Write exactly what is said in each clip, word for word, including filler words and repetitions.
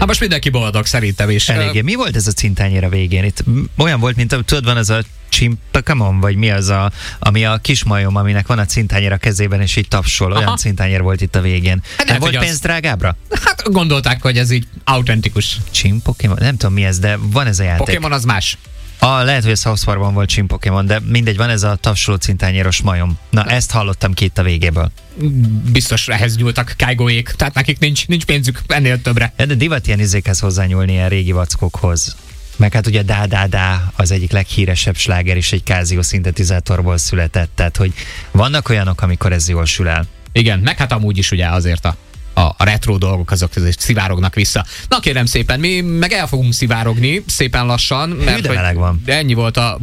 Hát most mindenki boldog szerintem is. Eléggé. Mi volt ez a cintányér a végén? Itt olyan volt, mint tudod, van ez a Csimpakamon, vagy mi az a, ami a kismajom, aminek van a cintányér a kezében, és így tapsol. Olyan Aha. cintányér volt itt a végén. Hát nem volt pénz az... drágábbra? Hát gondolták, hogy ez így autentikus. Csimpokemon? Nem tudom mi ez, de van ez a játék. Pokémon az más. Ah, lehet, hogy a South Parkban volt Csimpokemon, de mindegy, van ez a tapsoló cintányéros majom. Na, ezt hallottam ki itt a végéből. Biztos ehhez nyúltak Kygoék, tehát nekik nincs, nincs pénzük ennél többre. Ja, de divat ilyen izékhez hozzányúlni, ilyen régi vackokhoz. Meg hát ugye Dá Dá Dá az egyik leghíresebb sláger is egy Casio szintetizátorból született, tehát hogy vannak olyanok, amikor ez jól sül el. Igen, meg hát amúgy is ugye azért a, a, a retro dolgok azok azért szivárognak vissza. Na kérem szépen, mi meg el fogunk szivárogni szépen lassan, mert Hű, de meleg van. Ennyi volt a...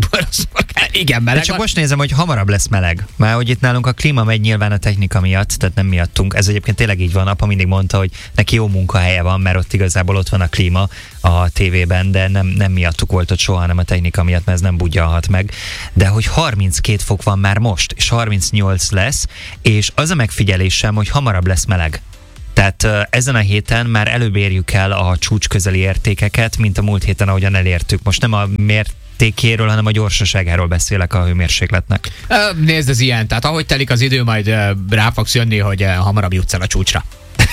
Igen, meleg de csak van. most nézem, hogy hamarabb lesz meleg. Már hogy itt nálunk a klíma megy nyilván a technika miatt, tehát nem miattunk. Ez egyébként tényleg így van. Apa mindig mondta, hogy neki jó munkahelye van, mert ott igazából ott van a klíma a tévében, de nem, nem miattuk volt ott soha, hanem a technika miatt, mert ez nem budjalhat meg. De hogy harminckét fok van már most, és harmincnyolc lesz, és az a megfigyelésem, hogy hamarabb lesz meleg. Tehát uh, ezen a héten már előbb érjük el a csúcs közeli értékeket, mint a múlt héten, ahogyan elértük. Most nem a mértékéről, hanem a gyorsaságáról beszélek a hőmérsékletnek. Nézd, ez ilyen. Tehát ahogy telik az idő, majd rá fogsz jönni, hogy hamarabb jutsz el a csúcsra.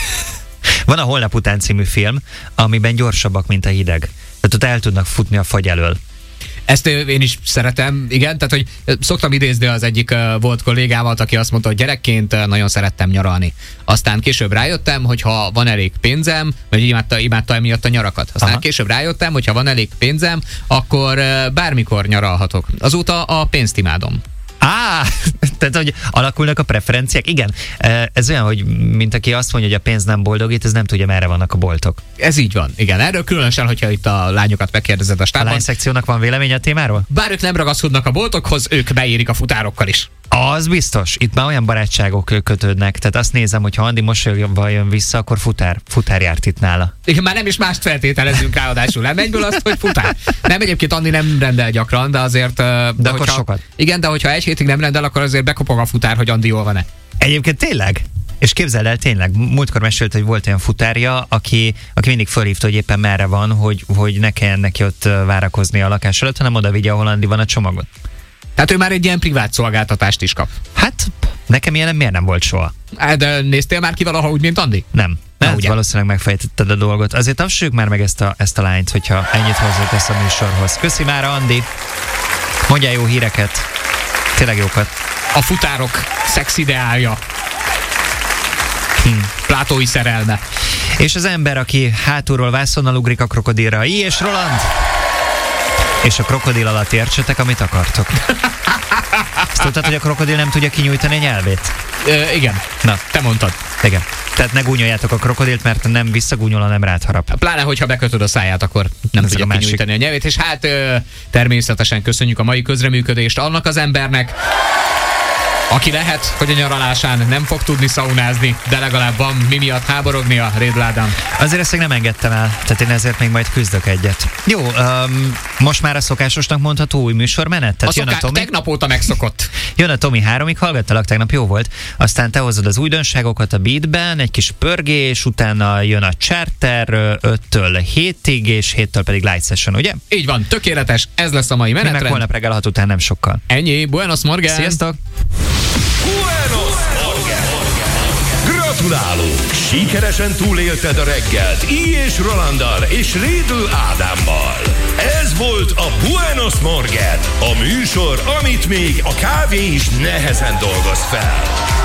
Van a Holnap után című film, amiben gyorsabbak, mint a hideg. Tehát ott el tudnak futni a fagy elől. Ezt én is szeretem, igen, tehát hogy szoktam idézni az egyik volt kollégámat, aki azt mondta, hogy gyerekként nagyon szerettem nyaralni. Aztán később rájöttem, hogy ha van elég pénzem, vagy imádta, imádta emiatt a nyarakat. Aztán Aha. később rájöttem, hogy ha van elég pénzem, akkor bármikor nyaralhatok. Azóta a pénzt imádom. Á, tehát hogy alakulnak a preferenciák? Igen, ez olyan, hogy mint aki azt mondja, hogy a pénz nem boldogít, ez nem tudja, merre vannak a boltok. Ez így van, igen. Erről különösen, hogyha itt a lányokat megkérdezed a stábban. A lányszekciónak van véleménye a témáról? Bár ők nem ragaszkodnak a boltokhoz, ők beérik a futárokkal is. Az biztos. Itt már olyan barátságok kötődnek. Tehát azt nézem, hogy ha Andi mosolyogva jön vissza, akkor futár. Futár járt itt nála. Igen, már nem is mást feltételezünk ráadásul. Nem egyből azt, hogy futár. Nem, egyébként Andi nem rendel gyakran, de azért... De, de akkor hogyha, sokat. Igen, de hogyha egy hétig nem rendel, akkor azért bekopog a futár, hogy Andi jól van-e. Egyébként tényleg? És képzeld el, tényleg, múltkor mesélt, hogy volt olyan futárja, aki, aki mindig fölhívta, hogy éppen merre van, hogy, hogy ne kelljen neki ott várakozni a lakás előtt, hanem oda vigye, ahol Andi van a csomagot. Tehát ő már egy ilyen privát szolgáltatást is kap. Hát, nekem ilyen miért nem volt soha? De néztél már ki valaha úgy, mint Andi? Nem. Nem, hát valószínűleg megfejtetted a dolgot. Azért tapsoljuk már meg ezt a, ezt a lányt, hogyha ennyit hozzátesz a műsorhoz. Köszi már, Andi! Mondjál jó híreket. Tényleg jókat. A futárok szex ideálja. Hmm. Plátói szerelme. És az ember, aki hátulról vászonnal ugrik a krokodilra. I és Roland! És a krokodil alatt értsetek, amit akartok. Ezt tudtad, hogy a krokodil nem tudja kinyújtani a nyelvét? Ö, igen. Na. Te mondtad. Igen. Tehát ne gúnyoljátok a krokodilt, mert nem visszagúnyol, hanem rád harap. Pláne, hogyha bekötöd a száját, akkor nem Ez tudja a kinyújtani a nyelvét. És hát ö, természetesen köszönjük a mai közreműködést annak az embernek, aki lehet, hogy a nyaralásán nem fog tudni szaunázni, de legalább van mi miatt háborognia, Rédl Ádám. Azért ezt még nem engedtem el, tehát én ezért még majd küzdök egyet. Jó, um, most már a szokásosnak mondható új műsormenet? Tehát a, jön a Tomi, tegnap óta megszokott. Jön a Tomi háromig, hallgattalak, tegnap jó volt. Aztán te hozod az újdonságokat a Beatben, egy kis pörgés, utána jön a Charter öttől hétig, és héttől pedig Light Session, ugye? Így van, tökéletes, ez lesz a mai menetrend. Mi meg holnap reggel hat után nem sokkal. Ennyi, buenos morgen! Sziasztok! Buenos morgen! Gratulálunk! Sikeresen túlélted a reggelt I és Rolanddal és Rédl Ádámmal. Ez volt a Buenos Morgen, a műsor, amit még a kávé is nehezen dolgoz fel.